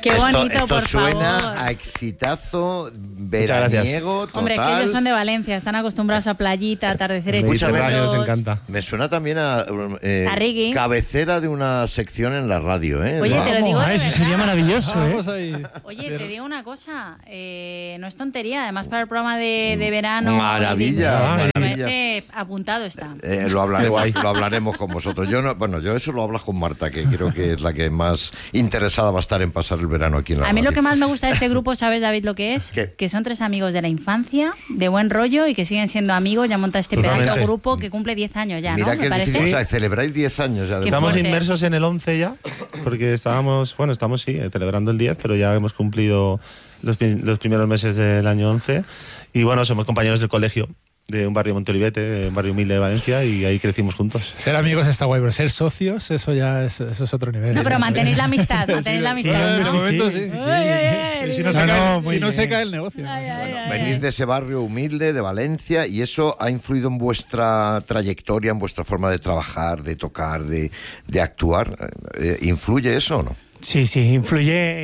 Qué bonito, esto por suena favor. a exitazo veraniego total. Hombre, que ellos son de Valencia, están acostumbrados a playita, atardeceres Mediterráneo, les chulos. encanta. Me suena también a reggae. cabecera de una sección en la radio, ¿eh? Oye, te lo digo de eso verdad. sería maravilloso, Vamos ahí. Oye, te digo una cosa, no es tontería, además para el programa de verano. Maravilla, Me maravilla. parece apuntado está. Lo hablaremos con vosotros. Yo eso lo hablas con Marta, que creo que es la que más interesada va a estar en pasar el verano aquí en la A mí radio. lo que más me gusta de este grupo, ¿sabes, David, lo que es? ¿Qué? Que son 3 amigos de la infancia, de buen rollo y que siguen siendo amigos. Ya monta este Totalmente. pedazo grupo que cumple 10 años ya, Mira ¿no? que Me difícil, parece. o sea, celebráis 10 años ya. Qué Estamos fuerte. inmersos en el 11 ya, porque estamos celebrando el 10, pero ya hemos cumplido los primeros meses del año 11. Y bueno, somos compañeros del colegio, de un barrio Montolivete, un barrio humilde de Valencia, y ahí crecimos juntos. Ser amigos está guay, pero ser socios, eso es otro nivel. No, pero mantenéis la amistad, mantenéis la amistad. De ¿no? momento sí. Ay, ay, ay. Si no, se cae el negocio. Ay, ay, ay. Venís de ese barrio humilde de Valencia y eso ha influido en vuestra trayectoria, en vuestra forma de trabajar, de tocar, de actuar. ¿Influye eso o no? Sí, influye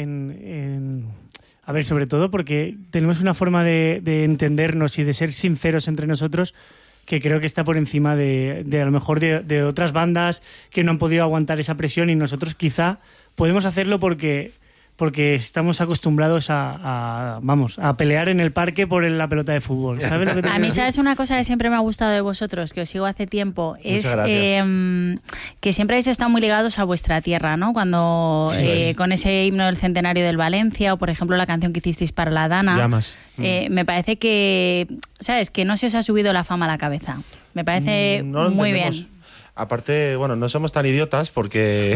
a ver, sobre todo porque tenemos una forma de entendernos y de ser sinceros entre nosotros que creo que está por encima de a lo mejor de otras bandas que no han podido aguantar esa presión, y nosotros quizá podemos hacerlo porque estamos acostumbrados a pelear en el parque por la pelota de fútbol. ¿Sabes lo que te A quiero mí, decir? ¿sabes una cosa que siempre me ha gustado de vosotros, que os sigo hace tiempo? Es gracias. que siempre habéis estado muy ligados a vuestra tierra, ¿no? Cuando con ese himno del centenario del Valencia, o por ejemplo la canción que hicisteis para la Dana. Llamas. Me parece que, ¿sabes? Que no se os ha subido la fama a la cabeza. Me parece No lo muy entendemos. bien. Aparte, bueno, no somos tan idiotas porque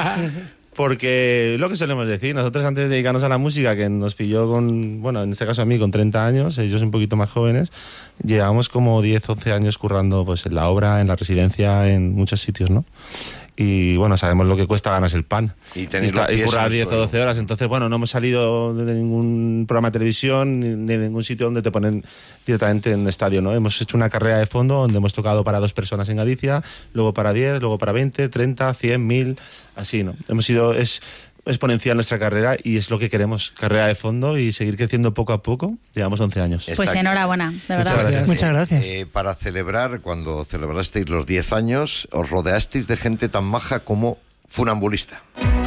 lo que solemos decir, nosotros antes de dedicarnos a la música, que nos pilló en este caso a mí con 30 años, ellos un poquito más jóvenes, llevamos como 10, 11 años currando pues en la obra, en la residencia, en muchos sitios, ¿no? Y bueno, sabemos lo que cuesta ganarse el pan. Y tenéis los pies currar en el 10 o suelo. 12 horas. Entonces, bueno, no hemos salido de ningún programa de televisión ni de ningún sitio donde te ponen directamente en un estadio, ¿no? Hemos hecho una carrera de fondo donde hemos tocado para 2 personas en Galicia, luego para 10, luego para 20, 30, 100, 1000, así, ¿no? Hemos ido... Es exponencial nuestra carrera y es lo que queremos, carrera de fondo y seguir creciendo poco a poco. Llevamos 11 años. Pues Está- enhorabuena, de verdad. gracias. Muchas gracias. Para celebrar, cuando celebrasteis los 10 años, os rodeasteis de gente tan maja como Funambulista.